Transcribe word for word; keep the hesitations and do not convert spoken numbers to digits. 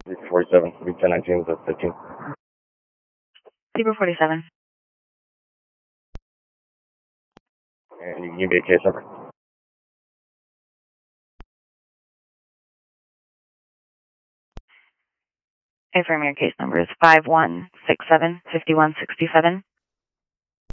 forty-seven, ten nineteen, the fifteen. Zebra forty-seven. And you can give me a case number. Affirm your case number is five one six seven five one six seven.